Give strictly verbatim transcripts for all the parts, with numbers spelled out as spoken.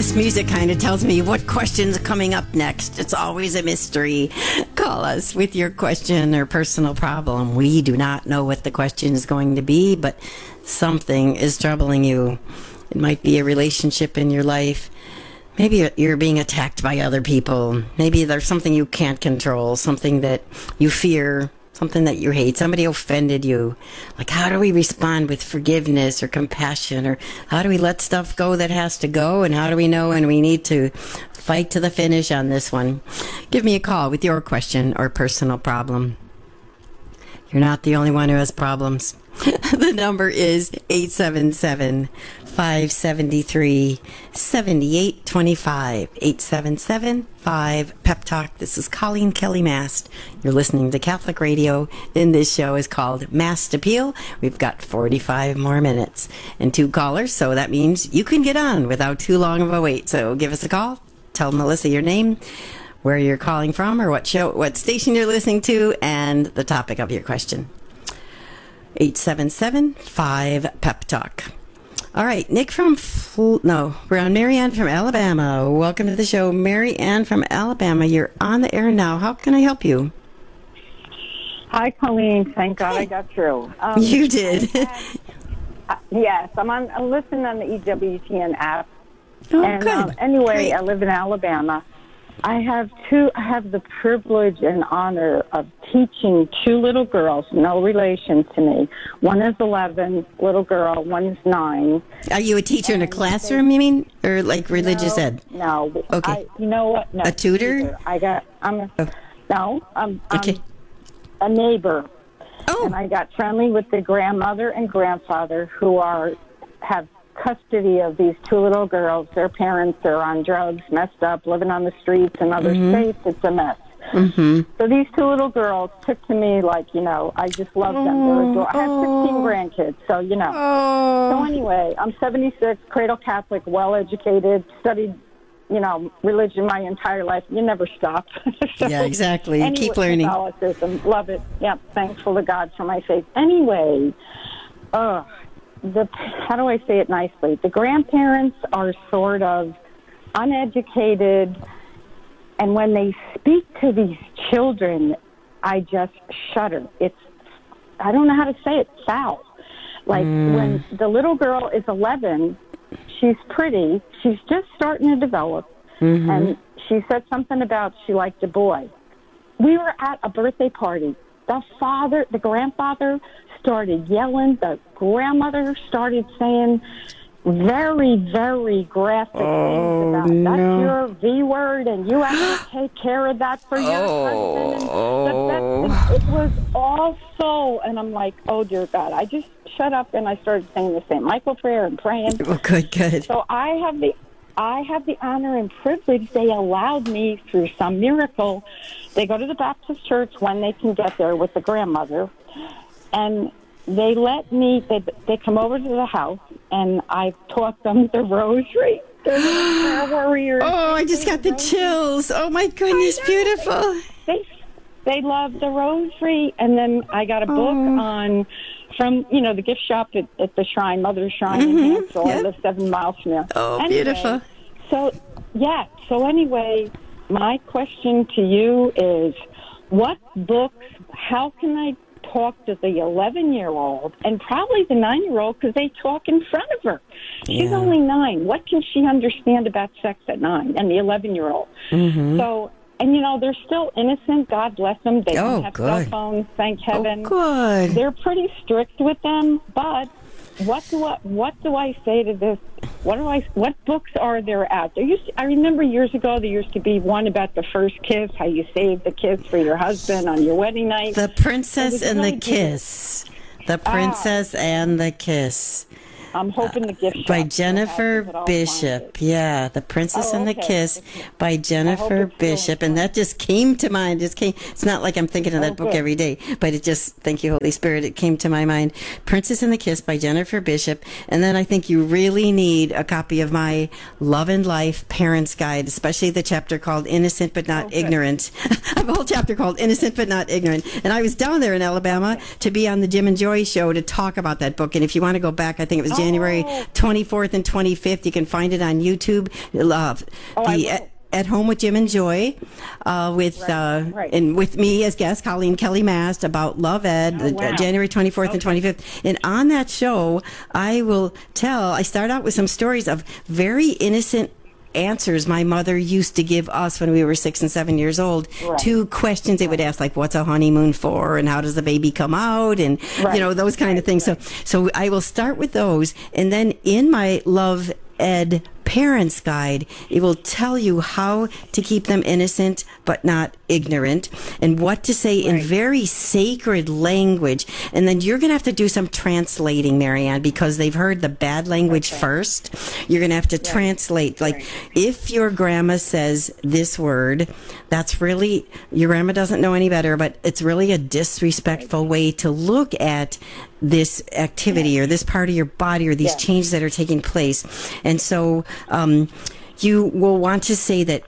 This music kind of tells me what question's coming up next. It's always a mystery. Call us with your question or personal problem. We do not know what the question is going to be, but something is troubling you. It might be a relationship in your life. Maybe you're being attacked by other people. Maybe there's something you can't control, something that you fear, something that you hate. Somebody offended you. Like, how do we respond with forgiveness or compassion? Or how do we let stuff go that has to go? And how do we know when we need to fight to the finish on this one? Give me a call with your question or personal problem. You're not the only one who has problems. The number is eight seven seven, five seven three, seven eight two five. eight seven seven, five, Pep Talk. This is Colleen Kelly Mast. You're listening to Catholic Radio, and this show is called Mast Appeal. We've got forty-five more minutes and two callers, so that means you can get on without too long of a wait. So give us a call. Tell Melissa your name, where you're calling from, or what show, what station you're listening to, and the topic of your question. eight seven seven, five, Pep Talk. All right, Nick from, Fl- no, we're on Mary Ann from Alabama. Welcome to the show, Mary Ann from Alabama. You're on the air now. How can I help you? Hi, Colleen. Thank God I got through. Um, you did. Had, uh, yes, I'm on. I'm listening on the E W T N app. Oh, and good. Um, anyway, Great. I live in Alabama. I have two. I have the privilege and honor of teaching two little girls, no relation to me. One is eleven, little girl. One is nine. Are you a teacher in a And classroom, they- you mean? Or like religious no, ed? No. Okay. I, you know what? No. A tutor? I got. I'm. A, Oh. No. I'm. I'm Okay. a neighbor. Oh, And I got friendly with the grandmother and grandfather who are have custody of these two little girls. Their parents are on drugs, messed up, living on the streets in other Mm-hmm. states. It's a mess. mm-hmm. So these two little girls took to me like, you know, I just love them. They're ador- I have sixteen grandkids, so, you know. Oh. So anyway, I'm seventy-six, cradle Catholic, well-educated, studied, you know, religion my entire life. You never stop. So, Yeah, exactly. anyway, Keep learning. Catholicism, love it. Yep, thankful to God for my faith. Anyway, uh, the how do I say it nicely? The grandparents are sort of uneducated, and when they speak to these children, I just shudder. It's I don't know how to say it. Foul. Like Mm. when the little girl is eleven, she's pretty. She's just starting to develop, Mm-hmm. and she said something about she liked a boy. We were at a birthday party. The father, the grandfather started yelling. The grandmother started saying very, very graphic Oh, things about no. that's your V word and you have to take care of that for your husband. And the best, it was awful. And I'm like, oh, dear God. I just shut up and I started saying the Saint Michael prayer and praying. Well, good, good. So I have the I have the honor and privilege. They allowed me through some miracle. They go to the Baptist church when they can get there with the grandmother, and they let me. They they come over to the house, and I taught them the rosary. They're little prayer warriors. Oh, I just got the chills. Oh, my goodness, beautiful. They they love the rosary, and then I got a book Oh. on. From, you know, the gift shop at, at the Shrine, Mother's Shrine Mhm, in Hansel. yeah. I live seven miles from there. Oh, Anyway, beautiful. So, yeah. So anyway, my question to you is, what books, how can I talk to the eleven-year-old and probably the nine-year-old because they talk in front of her? She's Yeah. only nine. What can she understand about sex at nine? And the eleven-year-old. Mm-hmm. So, and, you know, they're still innocent. God bless them. They Oh, don't have cell good. phones, thank heaven. Oh, good. They're pretty strict with them, but what do I what do I say to this? What do I what books are there out there? Used to, I remember years ago there used to be one about the first kiss, how you save the kiss for your husband on your wedding night. The Princess It was and really the good. Kiss. The Princess and the Kiss. I'm hoping the gift shop By will have Jennifer it, but I'll find Bishop. it. Yeah, The Princess Oh, and the okay. Kiss by Jennifer it's still Bishop. in And that just came to mind. Just came. It's not like I'm thinking of that Oh, book good. every day, but it just, thank you, Holy Spirit, it came to my mind. Princess and the Kiss by Jennifer Bishop. And then I think you really need a copy of my Love and Life Parents Guide, especially the chapter called Innocent but Not Oh, good. Ignorant. I have a whole chapter called Innocent but Not Ignorant. And I was down there in Alabama to be on the Jim and Joy show to talk about that book. And if you want to go back, I think it was January twenty-fourth and twenty-fifth. You can find it on YouTube. Love Oh, I the will. at, at Home with Jim and Joy, uh, with Right, uh, right. and with me as guest, Colleen Kelly Mast, about Love Ed, Oh, the, wow. uh, January twenty-fourth and Okay. twenty-fifth. And on that show, I will tell. I start out with some stories of very innocent answers my mother used to give us when we were six and seven years old Right. to questions they would ask, like what's a honeymoon for and how does the baby come out, and Right. you know, those kind of things. So so I will start with those, and then in my Love Ed Parents Guide, it will tell you how to keep them innocent but not ignorant, and what to say in Right. very sacred language. And then you're going to have to do some translating, Marianne, because they've heard the bad language Okay. first. You're going to have to translate. Like, Right. if your grandma says this word, that's really, your grandma doesn't know any better, but it's really a disrespectful way to look at this activity or this part of your body or these Yeah. changes that are taking place. And so um, you will want to say that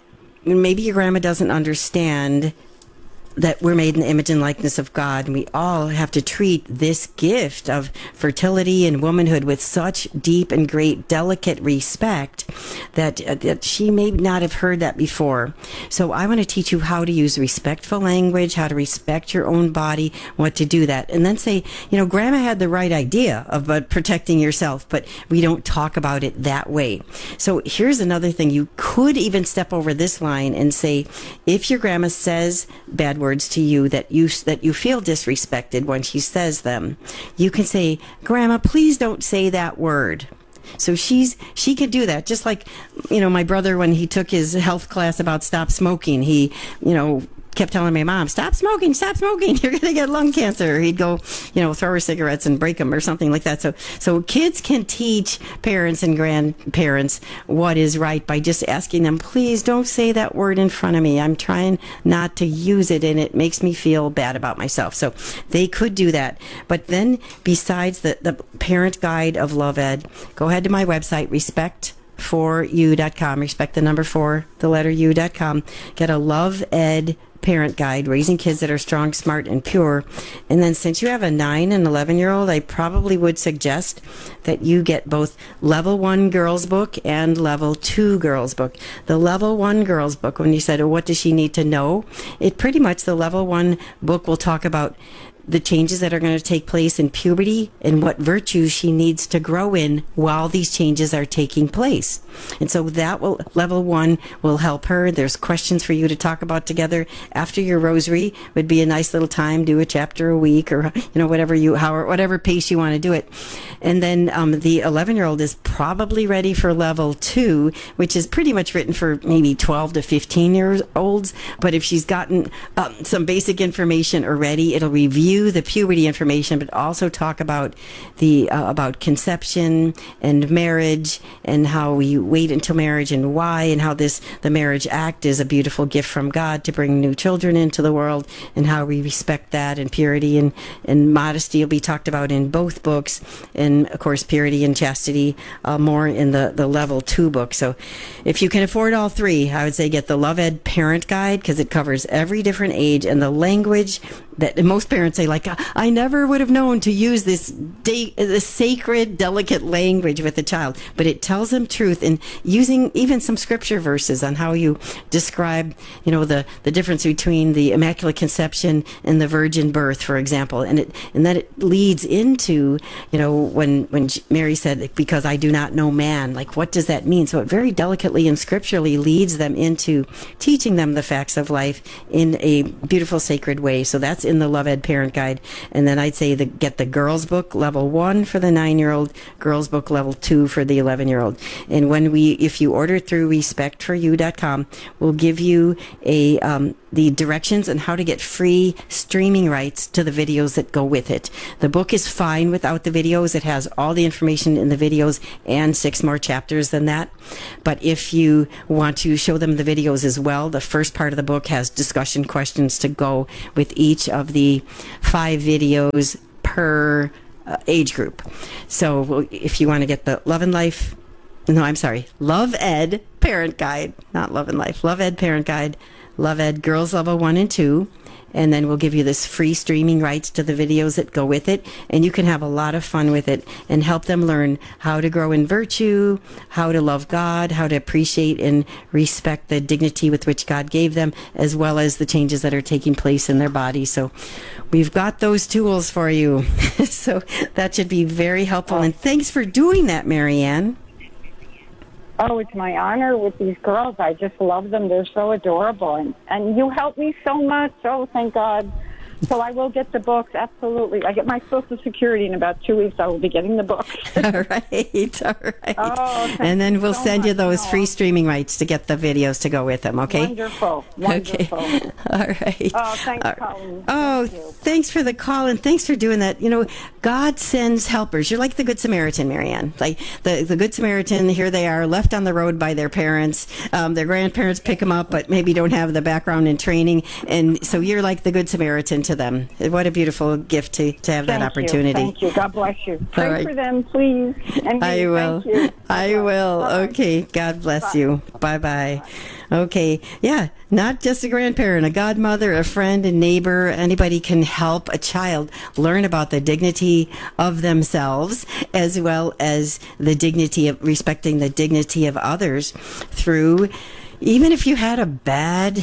maybe your grandma doesn't understand that we're made in the image and likeness of God, and we all have to treat this gift of fertility and womanhood with such deep and great delicate respect that uh, that she may not have heard that before. So I want to teach you how to use respectful language, how to respect your own body, what to do that, and then say, you know, Grandma had the right idea of uh, protecting yourself, but we don't talk about it that way. So here's another thing: you could even step over this line and say, if your grandma says bad words to you that you that you feel disrespected when she says them, you can say, Grandma, please don't say that word. So she's she could do that. Just like, you know, my brother, when he took his health class about stop smoking, he, you know, kept telling my mom, stop smoking, stop smoking, you're going to get lung cancer. He'd go, you know, throw her cigarettes and break them or something like that. So, so kids can teach parents and grandparents what is right by just asking them, please don't say that word in front of me. I'm trying not to use it and it makes me feel bad about myself. So they could do that. But then besides the, the parent guide of Love Ed, go ahead to my website, respect for you dot com, respect the number four, the letter u dot com. Get a Love Ed parent guide, raising kids that are strong, smart, and pure. And then since you have a nine and eleven year old, I probably would suggest that you get both level one girls book and level two girls book. The level one girls book, when you said, oh, what does she need to know? It pretty much, the level one book will talk about the changes that are going to take place in puberty and what virtues she needs to grow in while these changes are taking place. And so that will, level one will help her. There's questions for you to talk about together after your rosary. Would be a nice little time, do a chapter a week, or, you know, whatever you, how, whatever pace you want to do it. And then um, the eleven year old is probably ready for level two, which is pretty much written for maybe twelve to fifteen years olds. But if she's gotten um, some basic information already, it'll review the puberty information, but also talk about the uh, about conception and marriage, and how we wait until marriage and why, and how this the marriage act is a beautiful gift from God to bring new children into the world, and how we respect that, and purity and, and modesty will be talked about in both books, and of course purity and chastity uh, more in the, the level two book. So if you can afford all three, I would say get the Love Ed Parent Guide, because it covers every different age, and the language that most parents say, like, I never would have known to use this de- this sacred, delicate language with a child, but it tells them truth, and using even some scripture verses on how you describe, you know, the, the difference between the Immaculate Conception and the virgin birth, for example, and it and that it leads into, you know, when when Mary said, because I do not know man, like, what does that mean? So it very delicately and scripturally leads them into teaching them the facts of life in a beautiful, sacred way. So that's in the Love Ed Parent Guide. And then I'd say the, get the girls book level one for the nine-year-old, girls book level two for the eleven-year-old. And when we, if you order through respect for you dot com, we'll give you a um, the directions on how to get free streaming rights to the videos that go with it. The book is fine without the videos. It has all the information in the videos and six more chapters than that. But if you want to show them the videos as well, the first part of the book has discussion questions to go with each of the five videos per uh, age group. So well, if you want to get the Love and Life, no, I'm sorry, Love Ed Parent Guide, not Love and Life, Love Ed Parent Guide, Love Ed Girls Level one and two, and then we'll give you this free streaming rights to the videos that go with it, and you can have a lot of fun with it and help them learn how to grow in virtue, how to love God, how to appreciate and respect the dignity with which God gave them, as well as the changes that are taking place in their body. So we've got those tools for you. So that should be very helpful. And thanks for doing that, Marianne. Oh, it's my honor with these girls. I just love them. They're so adorable. And, and you help me so much. Oh, thank God. So I will get the books, absolutely. I get my Social Security in about two weeks. I will be getting the books. All right, all right. Oh, and then we'll so send you much. those No. free streaming rights to get the videos to go with them, okay? Wonderful, wonderful. Okay, all right. Oh, thanks, Uh, Colleen. Oh, Thank you. thanks for the call, and thanks for doing that. You know, God sends helpers. You're like the Good Samaritan, Marianne. Like the, the Good Samaritan, here they are, left on the road by their parents. Um, their grandparents pick them up, but maybe don't have the background and training. And so you're like the Good Samaritan to them. What a beautiful gift to, to have that Thank you, opportunity. Thank you. God bless you. Pray right. for them, please. And I you. will. Thank you. I will. Bye-bye. Okay. God bless Bye. you. Bye bye. Okay. Yeah. Not just a grandparent, a godmother, a friend, a neighbor. Anybody can help a child learn about the dignity of themselves, as well as the dignity of respecting the dignity of others through. Even if you had a bad,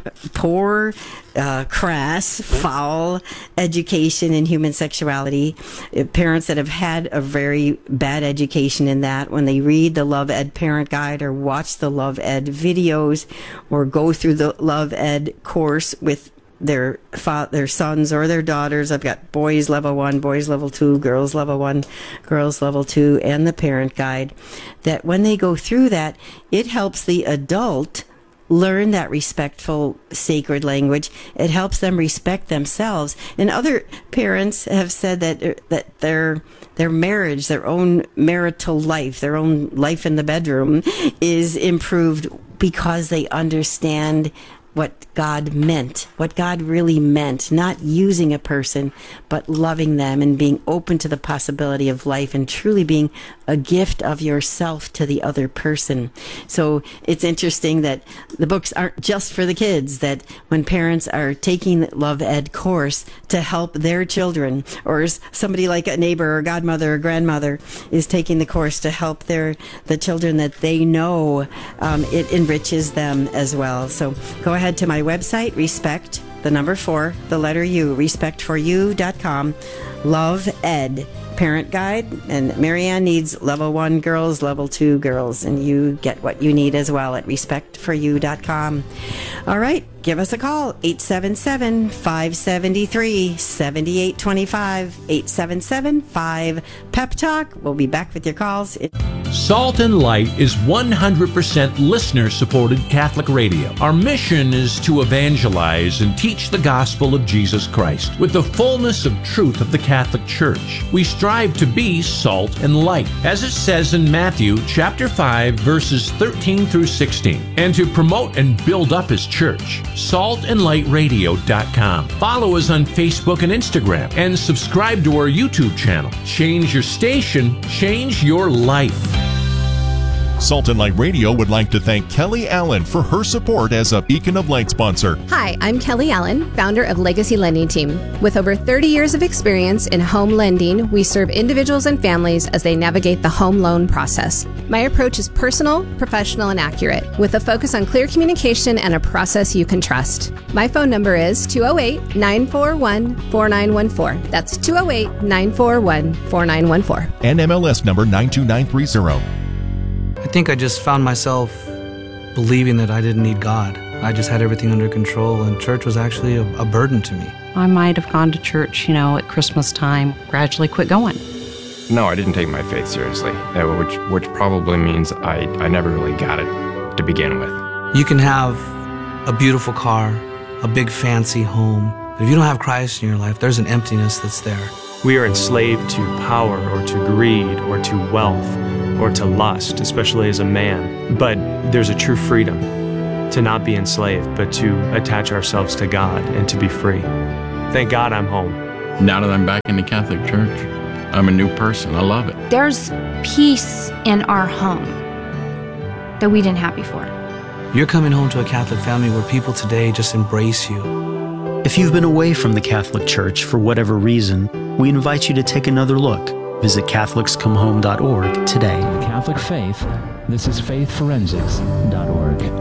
poor, uh, crass, foul education in human sexuality, uh, parents that have had a very bad education in that, when they read the Love Ed Parent Guide or watch the Love Ed videos or go through the Love Ed course with their fa- their sons or their daughters. I've got boys level one, boys level two, girls level one, girls level two, and the parent guide. That when they go through that, it helps the adult learn that respectful, sacred language. It helps them respect themselves. And other parents have said that that their their marriage, their own marital life, their own life in the bedroom is improved because they understand what God meant, what God really meant, not using a person, but loving them and being open to the possibility of life and truly being a gift of yourself to the other person. So it's interesting that the books aren't just for the kids, that when parents are taking the Love Ed course to help their children, or somebody like a neighbor or godmother or grandmother is taking the course to help their the children that they know, um, it enriches them as well. So go ahead to my website, Respect, the number four, the letter U, respect for you dot com, Love Ed Parent Guide, and Marianne needs level one girls, level two girls, and you get what you need as well at respect for you dot com. All right, give us a call, eight seven seven, five seven three, seven eight two five, eight seven seven, five, Pep Talk. We'll be back with your calls. Salt and Light is one hundred percent listener-supported Catholic radio. Our mission is to evangelize and teach the gospel of Jesus Christ with the fullness of truth of the Catholic Church. We strive to be salt and light, as it says in Matthew chapter five, verses thirteen through sixteen, and to promote and build up His church. salt and light radio dot com. Follow us on Facebook and Instagram, and subscribe to our YouTube channel. Change your station, change your life. Salt and Light Radio would like to thank Kelly Allen for her support as a Beacon of Light sponsor. Hi, I'm Kelly Allen, founder of Legacy Lending Team. With over thirty years of experience in home lending, we serve individuals and families as they navigate the home loan process. My approach is personal, professional, and accurate, with a focus on clear communication and a process you can trust. My phone number is two oh eight, nine four one, four nine one four. That's two oh eight, nine four one, four nine one four. And M L S number nine two nine three zero. I think I just found myself believing that I didn't need God. I just had everything under control, and church was actually a, a burden to me. I might have gone to church, you know, at Christmas time, gradually quit going. No, I didn't take my faith seriously, uh, which which probably means I, I never really got it to begin with. You can have a beautiful car, a big fancy home, but if you don't have Christ in your life, there's an emptiness that's there. We are enslaved to power or to greed or to wealth or to lust, especially as a man. But there's a true freedom to not be enslaved, but to attach ourselves to God and to be free. Thank God I'm home. Now that I'm back in the Catholic Church, I'm a new person. I love it. There's peace in our home that we didn't have before. You're coming home to a Catholic family where people today just embrace you. If you've been away from the Catholic Church for whatever reason, we invite you to take another look. Visit Catholics Come Home dot org today. Catholic Faith, this is faith forensics dot org.